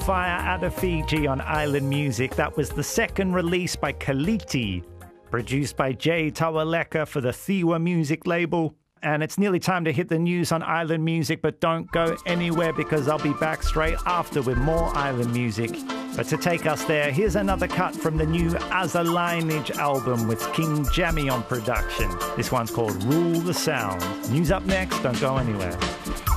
Fire out of Fiji on Island Music. That was the second release by Kaliti, produced by Jay Tawaleka for the Thiwa Music label. And it's nearly time to hit the news on Island Music, but don't go anywhere because I'll be back straight after with more Island Music. But to take us there, here's another cut from the new As a Lineage album with King Jammy on production. This one's called Rule the Sound. News up next, don't go anywhere.